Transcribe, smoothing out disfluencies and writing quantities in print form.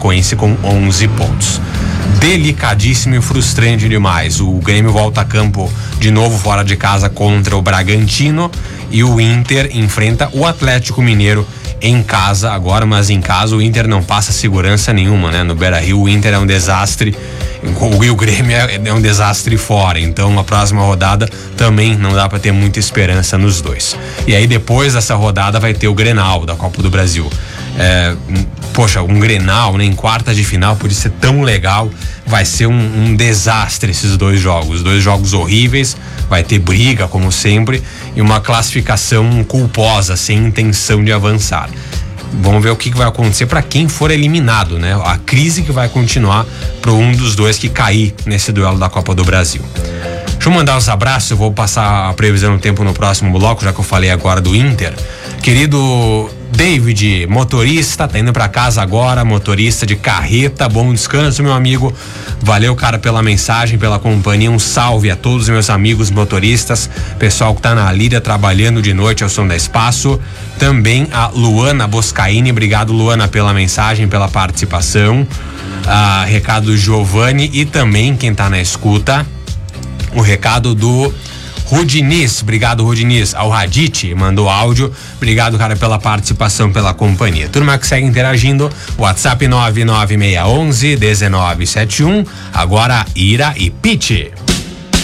Chapecoense com 11 pontos. Delicadíssimo e frustrante demais. O Grêmio volta a campo de novo fora de casa contra o Bragantino e o Inter enfrenta o Atlético Mineiro em casa agora, mas em casa o Inter não passa segurança nenhuma, né? No Beira-Rio o Inter é um desastre e o Grêmio é um desastre fora, então a próxima rodada também não dá para ter muita esperança nos dois. E aí depois dessa rodada vai ter o Grenal da Copa do Brasil. Poxa, um Grenal, né, em quartas de final podia ser tão legal. Vai ser um desastre esses dois jogos horríveis. Vai ter briga como sempre e uma classificação culposa, sem intenção de avançar. Vamos ver o que vai acontecer para quem for eliminado, né? A crise que vai continuar para um dos dois que cair nesse duelo da Copa do Brasil. Deixa eu mandar os abraços, eu vou passar a previsão do tempo no próximo bloco, já que eu falei agora do Inter. Querido David, motorista, tá indo pra casa agora, motorista de carreta, bom descanso, meu amigo. Valeu, cara, pela mensagem, pela companhia. Um salve a todos os meus amigos motoristas, pessoal que tá na lida trabalhando de noite ao som da Espaço. Também a Luana Boscaini, obrigado, Luana, pela mensagem, pela participação. Recado do Giovanni e também quem tá na escuta, o recado do Rudiniz, obrigado Rudiniz. Ao Radite, mandou áudio, obrigado, cara, pela participação, pela companhia. Turma que segue interagindo, WhatsApp 99611-1971, agora Ira e Pete.